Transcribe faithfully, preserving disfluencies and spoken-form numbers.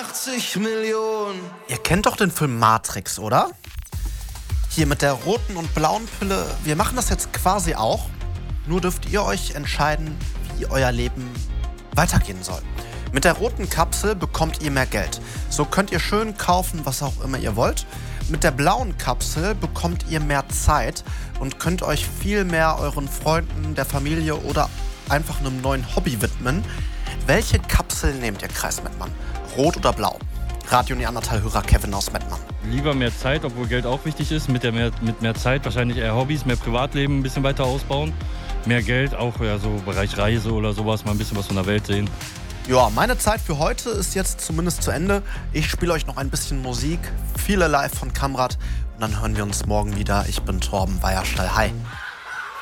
achtzig Millionen. Ihr kennt doch den Film Matrix, oder? Hier mit der roten und blauen Pille. Wir machen das jetzt quasi auch. Nur dürft ihr euch entscheiden, wie euer Leben weitergehen soll. Mit der roten Kapsel bekommt ihr mehr Geld. So könnt ihr schön kaufen, was auch immer ihr wollt. Mit der blauen Kapsel bekommt ihr mehr Zeit und könnt euch viel mehr euren Freunden, der Familie oder einfach einem neuen Hobby widmen. Welche Kapsel nehmt ihr, Kreis Mettmann? Rot oder blau? Radio Neandertal-Hörer Kevin aus Mettmann. Lieber mehr Zeit, obwohl Geld auch wichtig ist. Mit, der mehr, mit mehr Zeit wahrscheinlich eher Hobbys, mehr Privatleben ein bisschen weiter ausbauen. Mehr Geld, auch ja, so Bereich Reise oder sowas, mal ein bisschen was von der Welt sehen. Ja, meine Zeit für heute ist jetzt zumindest zu Ende. Ich spiele euch noch ein bisschen Musik, viele live von Kamrat und dann hören wir uns morgen wieder. Ich bin Torben Weierstall. Hi.